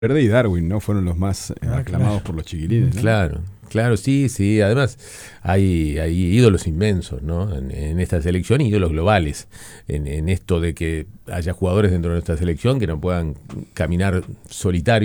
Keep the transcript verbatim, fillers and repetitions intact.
Verde y Darwin, ¿no? Fueron los más eh, Ah, aclamados claro. por los chiquilines, ¿no? Claro, claro, sí, sí. Además, hay, hay ídolos inmensos, ¿no? En, en esta selección, ídolos globales. En, en esto de que haya jugadores dentro de nuestra selección que no puedan caminar solitarios